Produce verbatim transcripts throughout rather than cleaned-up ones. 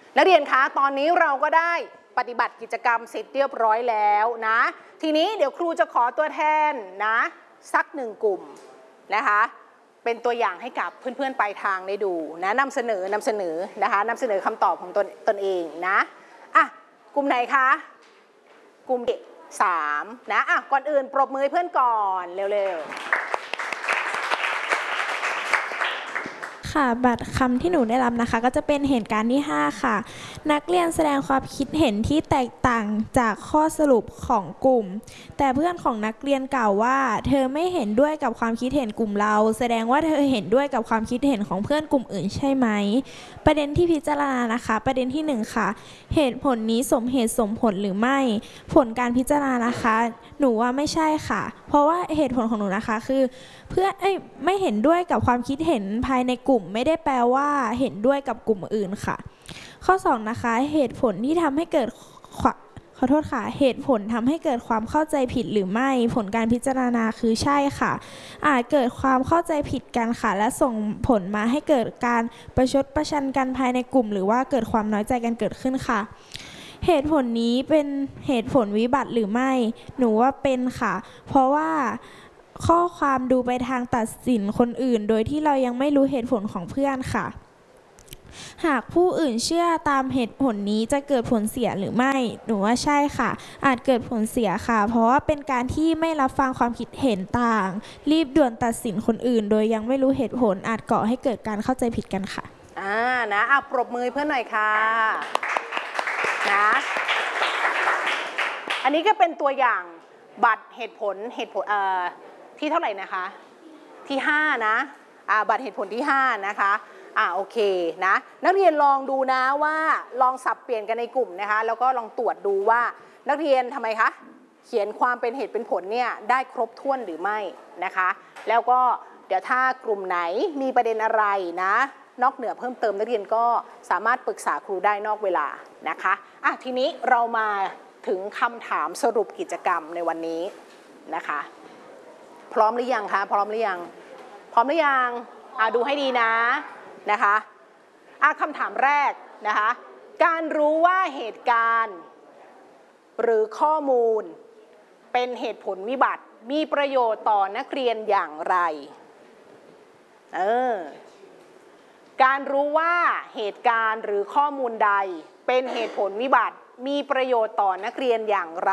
นักเรียนคะตอนนี้เราก็ได้ปฏิบัติกิจกรรมเสร็จเรียบร้อยแล้วนะทีนี้เดี๋ยวครูจะขอตัวแทนนะสักหนึ่งกลุ่มนะคะเป็นตัวอย่างให้กับเพื่อนๆปลายทางได้ดูนะนำเสนอนำเสนอนะคะนำเสนอคำตอบของตนตนเองนะอ่ะกลุ่มไหนคะกลุ่มสามนะอ่ะก่อนอื่นปรบมือเพื่อนก่อนเร็วๆค่ะบัตรคำที่หนูได้รับนะคะก็จะเป็นเหตุการณ์ที่ห้าค่ะนักเรียนแสดงความคิดเห็นที่แตกต่างจากข้อสรุปของกลุ่มแต่เพื่อนของนักเรียนกล่าวว่าเธอไม่เห็นด้วยกับความคิดเห็นกลุ่มเราแสดงว่าเธอเห็นด้วยกับความคิดเห็นของเพื่อนกลุ่มอื่นใช่ไหมประเด็นที่พิจารณานะคะประเด็นที่หนึ่งค่ะเหตุผลนี้สมเหตุสมผลหรือไม่ผลการพิจารณานะคะหนูว่าไม่ใช่ค่ะเพราะว่าเหตุผลของหนูนะคะคือเพื่อนเอ้ยไม่เห็นด้วยกับความคิดเห็นภายในกลุ่มไม่ได้แปลว่าเห็นด้วยกับกลุ่มอื่นค่ะข้อสองนะคะเหตุผลที่ทำให้เกิดขอโทษค่ะเหตุผลทำให้เกิดความเข้าใจผิดหรือไม่ผลการพิจารณาคือใช่ค่ะอาจเกิดความเข้าใจผิดกันค่ะและส่งผลมาให้เกิดการประชดประชันกันภายในกลุ่มหรือว่าเกิดความน้อยใจกันเกิดขึ้นค่ะเหตุผลนี้เป็นเหตุผลวิบัติหรือไม่หนูว่าเป็นค่ะเพราะว่าข้อความดูไปทางตัดสินคนอื่นโดยที่เรายังไม่รู้เหตุผลของเพื่อนค่ะหากผู้อื่นเชื่อตามเหตุผลนี้จะเกิดผลเสียหรือไม่หนูว่าใช่ค่ะอาจเกิดผลเสียค่ะเพราะว่าเป็นการที่ไม่รับฟังความคิดเห็นต่างรีบด่วนตัดสินคนอื่นโดยยังไม่รู้เหตุผลอาจก่อให้เกิดการเข้าใจผิดกันค่ะอ่านะอ่ะปรบมือเพื่อนหน่อยค่ะนะอันนี้ก็เป็นตัวอย่างบัตรเหตุผลเหตุผลเอ่อที่เท่าไหร่นะคะที่ห้านะอ่าบัตรเหตุผลที่ห้านะคะอ่าโอเคนะนักเรียนลองดูนะว่าลองสับเปลี่ยนกันในกลุ่มนะคะแล้วก็ลองตรวจดูว่านักเรียนทำไมคะเขียนความเป็นเหตุเป็นผลเนี่ยได้ครบถ้วนหรือไม่นะคะแล้วก็เดี๋ยวถ้ากลุ่มไหนมีประเด็นอะไรนะนอกเหนือเพิ่มเติมนักเรียนก็สามารถปรึกษาครูได้นอกเวลานะคะอ่ะทีนี้เรามาถึงคำถามสรุปกิจกรรมในวันนี้นะคะพร้อมหรือยังคะพร้อมหรือยังพร้อมหรือยังอ่ะดูให้ดีนะนะคะอ่ะคำถามแรกนะคะการรู้ว่าเหตุการณ์หรือข้อมูลเป็นเหตุผลวิบัติมีประโยชน์ต่อนักเรียนอย่างไรเออการรู้ว่าเหตุการณ์หรือข้อมูลใดเป็นเหตุผลวิบัติมีประโยชน์ต่อนักเรียนอย่างไร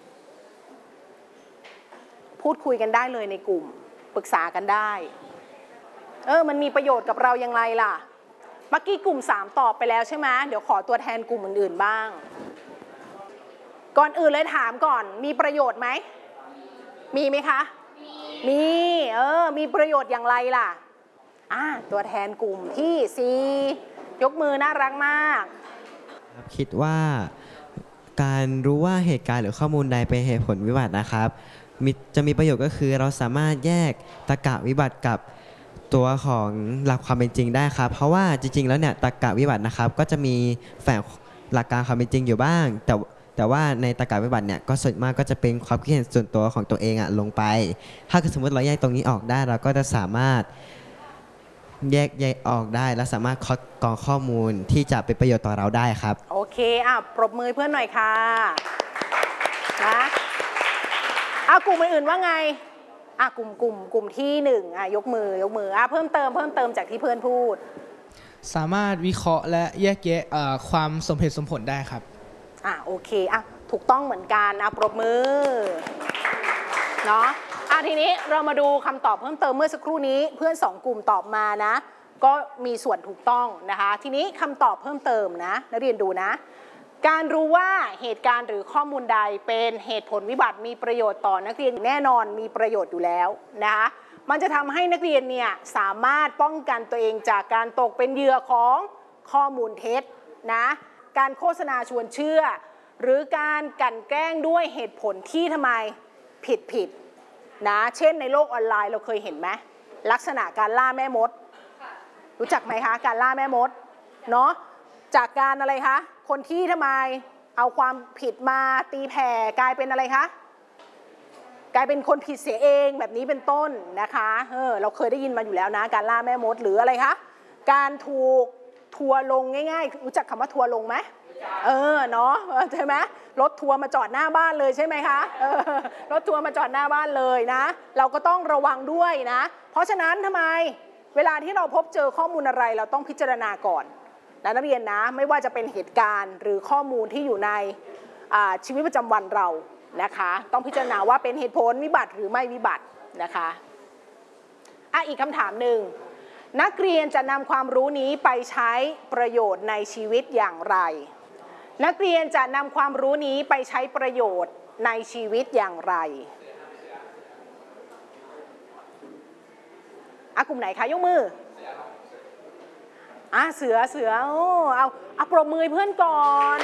พูดคุยกันได้เลยในกลุ่มปรึกษากันได้เออมันมีประโยชน์กับเราอย่างไรล่ะเมื่อกี้กลุ่มสามตอบไปแล้วใช่ไหมเดี๋ยวขอตัวแทนกลุ่มอื่นๆบ้างก่อนอื่นเลยถามก่อนมีประโยชน์ไหมมีไหมคะมีเออมีประโยชน์อย่างไรล่ะอ่าตัวแทนกลุ่มที่สี่ยกมือน่ารักมากคิดว่าการรู้ว่าเหตุการณ์หรือข้อมูลใดเป็นเหตุผลวิบัตินะครับจะมีประโยชน์ก็คือเราสามารถแยกตรรกะวิบัติกับตัวของหลักความเป็นจริงได้ครับเพราะว่าจริงๆแล้วเนี่ยตรรกะวิบัตินะครับก็จะมีแฝงหลักการความเป็นจริงอยู่บ้างแต่แต่ว่าในตรรกะวิบัติเนี่ยก็ส่วนมากก็จะเป็นความคิดเห็นส่วนตัวของตัวเองอะลงไปถ้าสมมติเราแยกตรงนี้ออกได้เราก็จะสามารถแยกแยกออกได้และสามารถคัดกรองข้อมูลที่จะเป็นประโยชน์ต่อเราได้ครับโอเคอ่ะปรบมือเพื่อนหน่อยค่ะนะเอากลุ่มอื่นๆว่าไงอ่ะกลุ่มกลุ่มกลุ่มที่หนึ่งอ่ะยกมือยกมืออ่ะเพิ่มเติมเพิ่มเติมจากที่เพื่อนพูดสามารถวิเคราะห์และแยกแยะความสมเหตุสมผลได้ครับอ่ะโอเคอ่ะถูกต้องเหมือนกันอ่ะปรบมือเนาะอ่ะทีนี้เรามาดูคำตอบเพิ่มเติมเมื่อสักครู่นี้เพื่อนสองกลุ่มตอบมานะก็มีส่วนถูกต้องนะคะทีนี้คำตอบเพิ่มเติมนะนักเรียนดูนะการรู้ว่าเหตุการณ์หรือข้อมูลใดเป็นเหตุผลวิบัติมีประโยชน์ต่อนักเรียนแน่นอนมีประโยชน์อยู่แล้วนะคะมันจะทำให้นักเรียนเนี่ยสามารถป้องกันตัวเองจากการตกเป็นเหยื่อของข้อมูลเท็จนะการโฆษณาชวนเชื่อหรือการกลั่นแกล้งด้วยเหตุผลที่ทำไมผิดผิดนะเช่นในโลกออนไลน์เราเคยเห็นไหมลักษณะการล่าแม่มดรู้จักไหมคะการล่าแม่มดเนาะจากการอะไรคะคนที่ทำไมเอาความผิดมาตีแผ่กลายเป็นอะไรคะกลายเป็นคนผิดเสียเองแบบนี้เป็นต้นนะคะเออเราเคยได้ยินมาอยู่แล้วนะการล่าแม่มดหรืออะไรคะการถูกทัวร์ลงง่ายๆรู้จักคำว่าทัวร์ลงไหมเออเนาะใช่ไหมรถทัวร์มาจอดหน้าบ้านเลยใช่ไหมคะเออรถทัวร์มาจอดหน้าบ้านเลยนะเราก็ต้องระวังด้วยนะเพราะฉะนั้นทำไมเวลาที่เราพบเจอข้อมูลอะไรเราต้องพิจารณาก่อนนะนักเรียนนะไม่ว่าจะเป็นเหตุการณ์หรือข้อมูลที่อยู่ในชีวิตประจำวันเรานะคะต้องพิจารณาว่าเป็นเหตุผลวิบัติหรือไม่วิบัตินะคะอ่ะอีกคำถามหนึ่งนักเรียนจะนำความรู้นี้ไปใช้ประโยชน์ในชีวิตอย่างไรนักเรียนจะนำความรู้นี้ไปใช้ประโยชน์ในชีวิตอย่างไรอ่ะกลุ่มไหนคะยกมืออ่ะเสือเสือโอ้เอาเอาปรบมือเพื่อนก่อน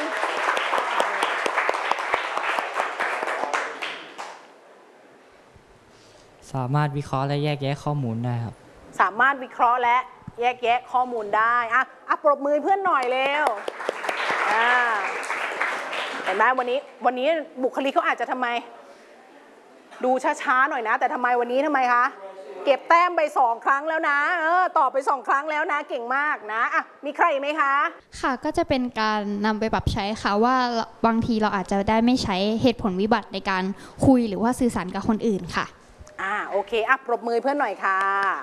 สามารถวิเคราะห์และแยกแยะข้อมูลได้ครับสามารถวิเคราะห์และแยกแยะข้อมูลได้อ่ะอ่ะปรบมือเพื่อนหน่อยเร็วอ่าเห็นไหมวันนี้วันนี้บุคลิกเขาอาจจะทำไมดูช้าๆหน่อยนะแต่ทำไมวันนี้ทำไมคะเก็บแต้มไปสองครั้งแล้วนะเออตอบไปสองครั้งแล้วนะเก่งมากนะอ่ะมีใครไหมคะค่ะก็จะเป็นการนำไปปรับใช้ค่ะว่าบางทีเราอาจจะได้ไม่ใช้เหตุผลวิบัติในการคุยหรือว่าสื่อสารกับคนอื่นค่ะอ่าโอเคอ่ะปรบมือเพื่อนหน่อยค่ะ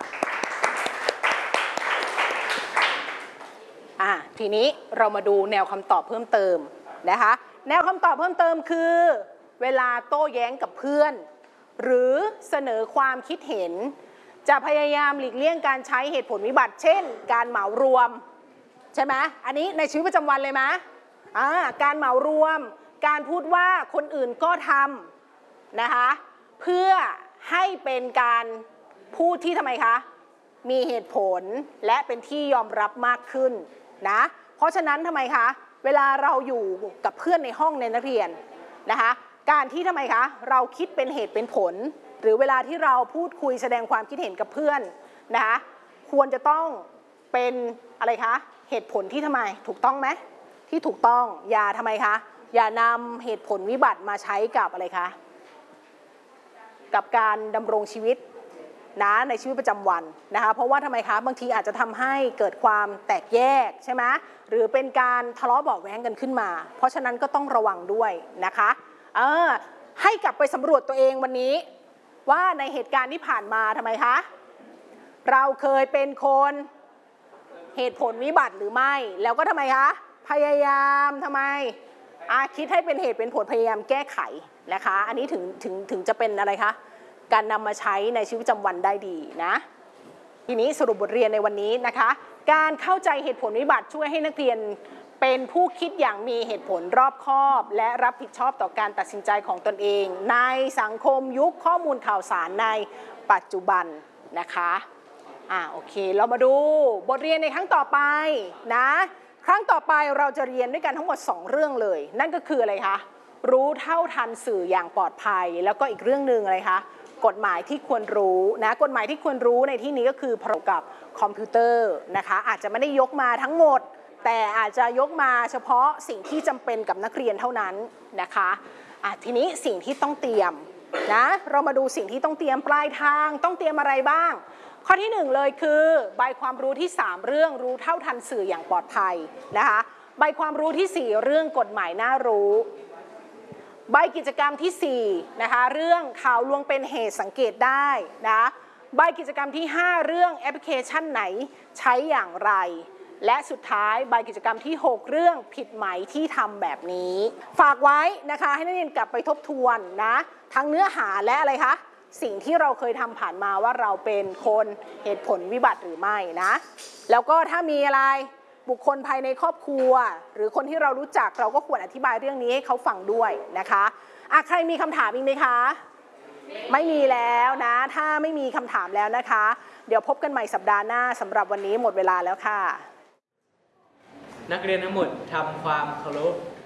อ่ะทีนี้เรามาดูแนวคำตอบเพิ่มเติมนะคะแนวคำตอบเพิ่มเติมคือเวลาโต้แย้งกับเพื่อนหรือเสนอความคิดเห็นจะพยายามหลีกเลี่ยงการใช้เหตุผลวิบัติเช่นการเหมารวมใช่ไหมอันนี้ในชีวิตประจำวันเลยไหมอ่าการเหมารวมการพูดว่าคนอื่นก็ทำนะคะเพื่อให้เป็นการพูดที่ทำไมคะมีเหตุผลและเป็นที่ยอมรับมากขึ้นนะเพราะฉะนั้นทำไมคะเวลาเราอยู่กับเพื่อนในห้องในนักเรียนนะคะการที่ทำไมคะเราคิดเป็นเหตุเป็นผลหรือเวลาที่เราพูดคุยแสดงความคิดเห็นกับเพื่อนนะคะควรจะต้องเป็นอะไรคะเหตุผลที่ทำไมถูกต้องไหมที่ถูกต้องอย่าทำไมคะอย่านำเหตุผลวิบัติมาใช้กับอะไรคะกับการดำรงชีวิตนะในชีวิตประจำวันนะคะเพราะว่าทำไมคะบางทีอาจจะทำให้เกิดความแตกแยกใช่ไหมหรือเป็นการทะเลาะเบาะแว้งกันขึ้นมาเพราะฉะนั้นก็ต้องระวังด้วยนะคะเออให้กลับไปสำรวจตัวเองวันนี้ว่าในเหตุการณ์ที่ผ่านมาทำไมคะเราเคยเป็นคนเหตุผลวิบัติหรือไม่แล้วก็ทำไมคะพยายามทำไมอาคิดให้เป็นเหตุเป็นผลพยายามแก้ไขนะคะอันนี้ถึงถึงถึงจะเป็นอะไรคะการนำมาใช้ในชีวิตประจำวันได้ดีนะทีนี้สรุปบทเรียนในวันนี้นะคะการเข้าใจเหตุผลวิบัติช่วยให้นักเรียนเป็นผู้คิดอย่างมีเหตุผลรอบคอบและรับผิดชอบต่อการตัดสินใจของตนเองในสังคมยุคข้อมูลข่าวสารในปัจจุบันนะคะอ่าโอเคเรามาดูบทเรียนในครั้งต่อไปนะครั้งต่อไปเราจะเรียนด้วยกันทั้งหมดสองเรื่องเลยนั่นก็คืออะไรคะรู้เท่าทันสื่ออย่างปลอดภัยแล้วก็อีกเรื่องนึงอะไรคะกฎหมายที่ควรรู้นะกฎหมายที่ควรรู้ในที่นี้ก็คือเกี่ยวกับคอมพิวเตอร์นะคะอาจจะไม่ได้ยกมาทั้งหมดแต่อาจจะยกมาเฉพาะสิ่งที่จำเป็นกับนักเรียนเท่านั้นนะคะอ่ะทีนี้สิ่งที่ต้องเตรียมนะเรามาดูสิ่งที่ต้องเตรียมปลายทางต้องเตรียมอะไรบ้างข้อที่หนึ่งเลยคือใบความรู้ที่สามเรื่องรู้เท่าทันสื่ออย่างปลอดภัยนะคะใบความรู้ที่สี่เรื่องกฎหมายน่ารู้ใบกิจกรรมที่สี่นะคะเรื่องข่าวลวงเป็นเหตุสังเกตได้นะใบกิจกรรมที่ห้าเรื่องแอปพลิเคชันไหนใช้อย่างไรและสุดท้ายใบกิจกรรมที่หกเรื่องผิดไหมที่ทำแบบนี้ฝากไว้นะคะให้นักเรียนกลับไปทบทวนนะทั้งเนื้อหาและอะไรคะสิ่งที่เราเคยทำผ่านมาว่าเราเป็นคนเหตุผลวิบัติหรือไม่นะแล้วก็ถ้ามีอะไรบุคคลภายในครอบครัวหรือคนที่เรารู้จักเราก็ควรอธิบายเรื่องนี้ให้เขาฟังด้วยนะคะอ่ะใครมีคำถามอีกไหมคะไม่มีแล้วนะถ้าไม่มีคำถามแล้วนะคะเดี๋ยวพบกันใหม่สัปดาห์หน้าสำหรับวันนี้หมดเวลาแล้วค่ะนักเรียนทั้งหมดทำความเคารพ